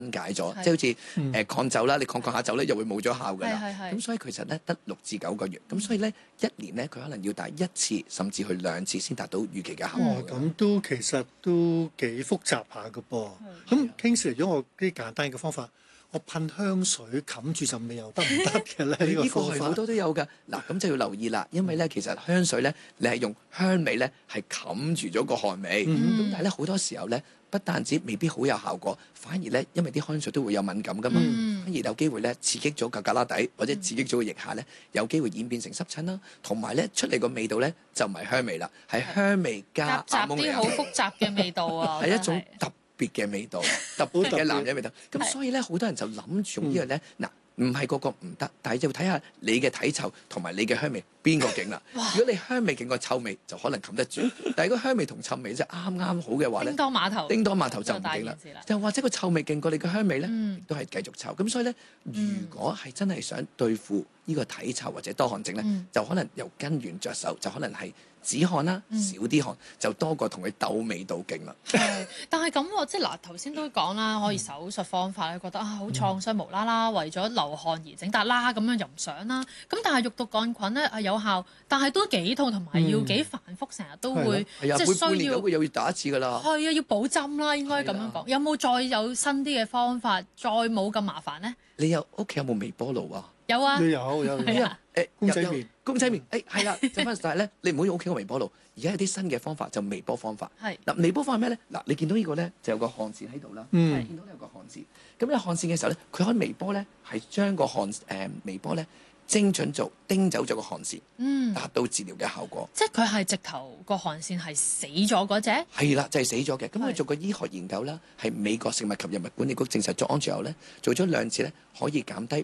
解咗，即係好似抗皺啦，你抗下皺咧又會冇咗效㗎啦。咁所以其實咧得6至9個月，咁所以咧1年咧佢可能要打1次甚至去2次先達到預期嘅效果。 咁都其實都幾複雜下㗎噃。咁 Kingsley，如果我啲簡單嘅方法，我噴香水冚住陣味又得唔得嘅咧？呢個方法好多都有㗎。嗱，咁就要留意啦，因為咧其實香水咧你係用香味咧係冚住咗個汗味，咁但係咧好多時候咧。不但止未必好有效果，反而咧，因為啲香水都會有敏感噶嘛，反而有機會咧刺激咗個胳肋底，或者刺激咗個腋下咧，有機會演變成濕疹啦。同埋咧出嚟個味道咧就唔係香味啦，係香味加夾雜啲好複雜嘅味道啊， 係一種特別嘅味道，特別嘅男人味道。咁所以咧，好多人就諗住用呢樣咧嗱。唔係個個唔得，但係要睇下你嘅體臭同埋你嘅香味邊個勁啦。如果你香味勁過臭味，就可能冚得住。但係如果香味同臭味即係啱啱好嘅話咧，叮當碼頭就唔勁啦。又或者個臭味勁過你嘅香味咧，亦都係繼續臭。咁所以咧，如果係真係想對付呢個體臭或者多汗症咧，就可能由根源着手，就可能係止汗啦，少啲汗就多過同佢鬥味道勁啦。 但係咁喎，即係嗱頭先都講啦，可以手術方法咧，覺得啊好創傷，無啦啦為咗流汗而整笪啦，咁樣又唔想啦。咁但係肉毒桿菌咧係有效，但係都幾痛同埋要幾繁複，成日都會即係需要又要打一次㗎啦。 係啊，要補針啦，應該咁樣講。有冇再有新啲嘅方法，再冇咁麻煩咧？ 你屋企有冇微波爐啊？ 有啊， 有啊，公仔麵，係啦，就翻但係咧，你唔好用屋企個微波爐。而家有啲新嘅方法就微波方法。嗱，微波方法係咩咧？嗱，你見到呢個咧就有個汗腺喺度啦，見到有個汗腺。咁呢個汗腺嘅時候咧，佢可以微波咧係將個微波咧精準做叮走咗個汗腺，達到治療嘅效果。 即係佢係直頭個汗腺係死咗嗰隻？ 係啦，就係死咗嘅。咁佢做過醫學研究啦，係美國食物及藥物管理局證實咗安全後咧，做咗2次咧，可以減低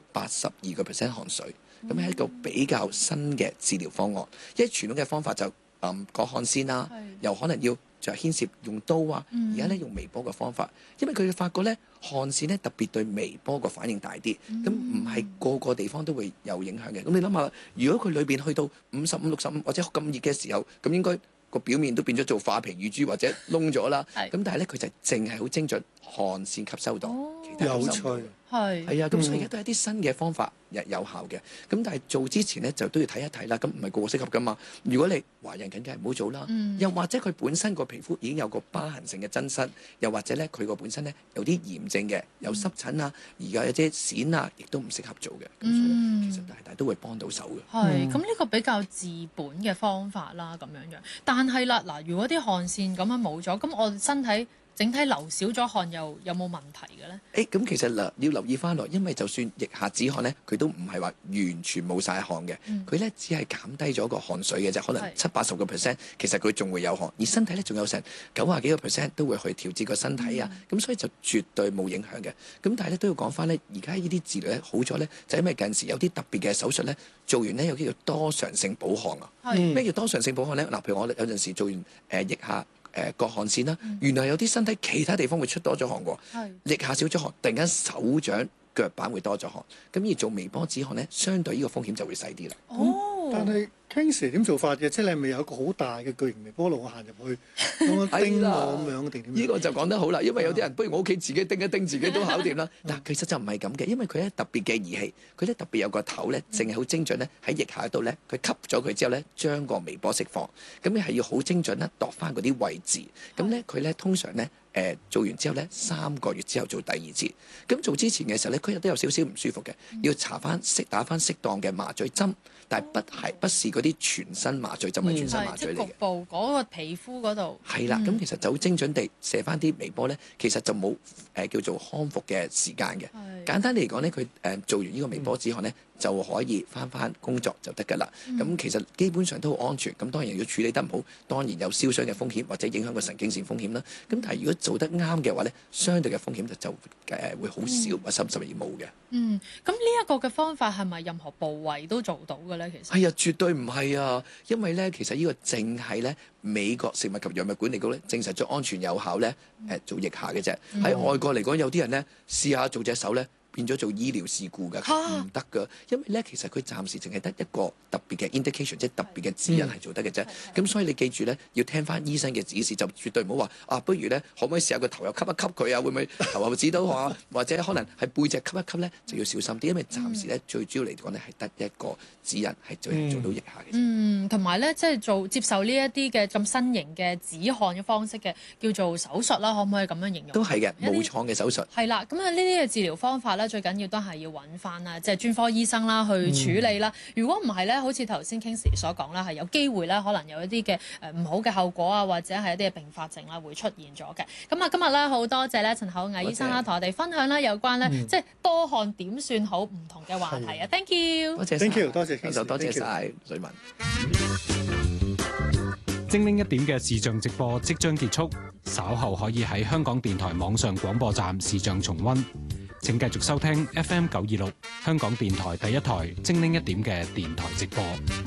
82% 汗水。咁係一個比較新嘅治療方案，因為傳統嘅方法就割汗腺啦，又可能要就牽涉用刀啊。而家咧用微波嘅方法，因為佢發覺咧汗腺咧特別對微波個反應大啲，咁唔係個個地方都會有影響嘅。咁你諗下，如果佢裏邊去到55、65或者咁熱嘅時候，咁應該個表面都變咗做化皮乳豬或者窿咗啦。咁但係咧佢就淨係好精準汗腺吸收到，其他有趣。 係啊，咁所以而家都係一啲新嘅方法有效嘅。咁但係做之前咧就都要睇一睇啦。咁唔係個個適合噶嘛。如果你懷孕緊梗係唔好做啦。又或者佢本身個皮膚已經有個疤痕性嘅增生，又或者咧佢個本身咧有啲炎症嘅，有濕疹啊，而家有啲癬啊，亦都唔適合做嘅。咁所以其實大大都會幫到手嘅。 係，咁呢個比較治本嘅方法啦，咁樣樣。但係啦，嗱，如果啲汗腺咁樣冇咗，咁我身體整體流少咗汗又有冇問題嘅咧？ 咁其實要留意翻落，因為就算腋下止汗咧，佢都唔係話完全冇晒汗嘅，佢咧只係減低咗個汗水嘅啫，可能70-80%，其實佢仲會有汗，而身體咧仲有成90幾個%都會去調節個身體啊，咁所以就絕對冇影響嘅。咁但係咧都要講翻咧，而家呢啲治療咧好咗咧，就因為近時有啲特別嘅手術咧，做完咧有啲叫多償性補汗啊。咩叫多償性補汗咧？嗱，譬如我有陣時做完腋下割汗腺啦，原來有啲身體其他地方會出多咗汗喎，腋下少咗汗，突然間手掌腳板會多咗汗，咁而做微波止汗咧，相對呢個風險就會細啲啦。 但係 Kingsley 點做法嘅？即係你係咪有一個好大嘅巨型微波爐行入去咁樣叮我咁樣定點？ 呢個就講得好啦，因為有啲人不如我屋企自己叮一叮，自己都搞掂啦。但其實就唔係咁嘅，因為佢咧特別嘅儀器，佢咧特別有個頭咧，淨係好精準咧喺腋下度咧，佢吸咗佢之後咧，將個微波釋放，咁你係要好精準咧度翻嗰啲位置。咁咧佢咧通常咧做完之後咧3個月之後做第2次。咁做之前嘅時候咧，佢都有少少唔舒服嘅，要打翻適當嘅麻醉針，但係不是嗰啲全身麻醉針，係全身麻醉嚟嘅。 即係局部嗰個皮膚嗰度。 係啦，咁其實就好精準地射翻啲微波咧，其實就冇叫做康復嘅時間嘅。簡單嚟講咧，佢做完呢個微波止汗咧，就可以翻工作就得㗎啦。咁其實基本上都好安全。咁當然如果處理得唔好，當然有燒傷嘅風險或者影響個神經線風險啦。咁但係如果做得啱嘅話咧，相對嘅風險就會好少或甚至冇嘅。 咁呢一個嘅方法係咪任何部位都做到嘅咧？其實係啊，絕對唔係啊，因為咧其實呢個淨係咧美國食物及藥物管理局咧證實咗安全有效咧做腋下嘅啫。喺外國嚟講，有啲人咧試下做隻手咧。 變咗做醫療事故㗎，唔得㗎。因為咧，其實佢暫時淨係得一個特別嘅 indication，即係特別嘅指引係做得嘅啫。咁所以你記住咧，要聽翻醫生嘅指示，就絕對唔好話啊，不如咧可唔可以試下個頭又吸一吸佢啊？會唔會頭又指到啊？或者可能係背脊吸一吸咧，就要小心啲，因為暫時咧最主要嚟講咧係得一個指引係做到腋下嘅。 同埋咧即係接受呢一啲嘅咁新型嘅止汗嘅方式嘅叫做手術啦，可唔可以咁樣形容？ 都係嘅，無創嘅手術。 係啦，咁呢啲嘅治療方法咧，最緊要都係要揾翻啦，即係專科醫生啦去處理啦。如果唔係咧，好似頭先 Kingsley 所講啦，係有機會咧，可能有一啲嘅唔好嘅後果啊，或者係一啲嘅併發症啦，會出現咗嘅。咁啊，今日咧好多謝咧陳厚毅醫生啦，同我哋分享啦有關咧即係多汗點算好唔同嘅話題啊。Thank you， 多謝 ，Thank you， 多謝 Kingsley，多謝晒瑞文。 精靈一點嘅視像直播即將結束，稍後可以喺香港電台網上廣播站視像重溫。請繼續收聽 FM 926香港電台第一台精靈一點嘅電台直播。